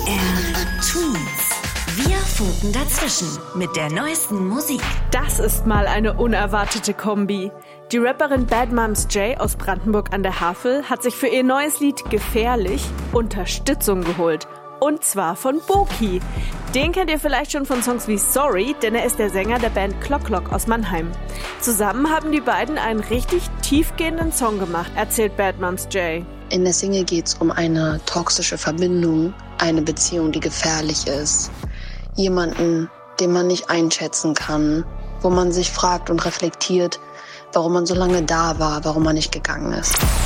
MDR Twins. Wir funken dazwischen mit der neuesten Musik. Das ist mal eine unerwartete Kombi. Die Rapperin Bad Moms J aus Brandenburg an der Havel hat sich für ihr neues Lied Gefährlich Unterstützung geholt. Und zwar von Boki. Den kennt ihr vielleicht schon von Songs wie Sorry, denn er ist der Sänger der Band Clock Clock aus Mannheim. Zusammen haben die beiden einen richtig tiefgehenden Song gemacht, erzählt Bad Moms J. In der Single geht es um eine toxische Verbindung, eine Beziehung, die gefährlich ist. Jemanden, den man nicht einschätzen kann, wo man sich fragt und reflektiert, warum man so lange da war, warum man nicht gegangen ist.